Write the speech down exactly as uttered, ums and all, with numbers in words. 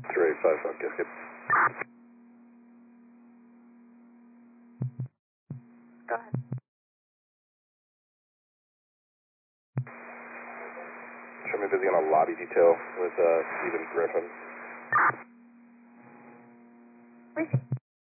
three eight five five, get skip. Go ahead. Show me busy on a lobby detail with uh, Stephen Griffin. Receive.